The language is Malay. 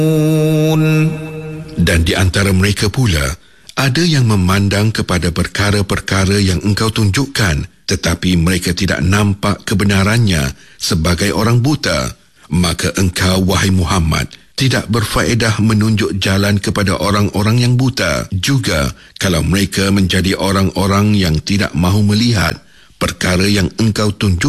Dan di antara mereka pula, ada yang memandang kepada perkara-perkara yang engkau tunjukkan, tetapi mereka tidak nampak kebenarannya sebagai orang buta. Maka engkau, wahai Muhammad, tidak berfaedah menunjuk jalan kepada orang-orang yang buta. Juga kalau mereka menjadi orang-orang yang tidak mahu melihat perkara yang engkau tunjukkan